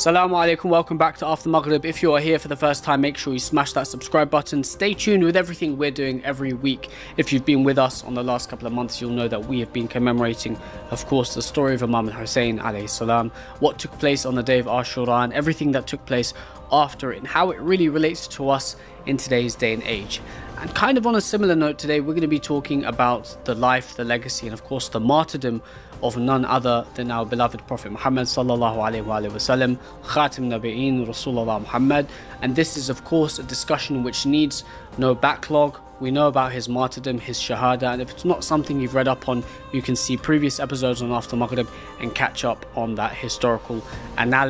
Assalamu alaikum, welcome back to After Maghrib. If you are here for the first time, make sure you smash that subscribe button. Stay tuned with everything we're doing every week. If you've been with us on the last couple of months, you'll know that we have been commemorating, of course, the story of Imam al-Hussein alayhi salam, what took place on the day of Ashura, and everything that took place after it, and how it really relates to us in today's day and age. And kind of on a similar note, today we're going to be talking about the life, the legacy, and of course the martyrdom of none other than our beloved Prophet Muhammad sallallahu alaihi wasallam, Khatim Nabi'in Rasulullah Muhammad. And this is of course a discussion which needs no backlog. We know about his martyrdom, his shahada, and if it's not something you've read up on, you can see previous episodes on After Maghrib and catch up on that historical analysis.